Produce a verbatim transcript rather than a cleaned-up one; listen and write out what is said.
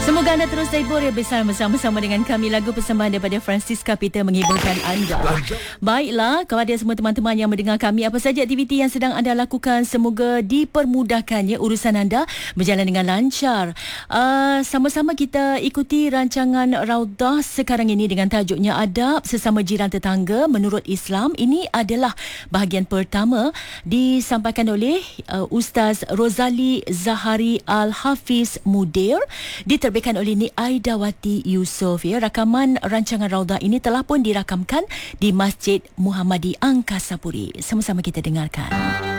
Semoga anda terus terhibur ya bersama-sama dengan kami. Lagu persembahan daripada Francisca Peter menghiburkan anda. Baiklah, kepada semua teman-teman yang mendengar kami, apa saja aktiviti yang sedang anda lakukan, semoga dipermudahkannya urusan anda berjalan dengan lancar. Uh, sama-sama kita ikuti rancangan Raudah sekarang ini dengan tajuknya Adab Sesama Jiran Tetangga menurut Islam. Ini adalah bahagian pertama, disampaikan oleh uh, Ustaz Rozali Zahari Al-Hafiz Mudir, diterbitkan oleh Nik Aidawati Yusof. Ya, rakaman rancangan Raudah ini telah pun dirakamkan di Masjid Muhammadi Angkasa Puri. Sama-sama kita dengarkan.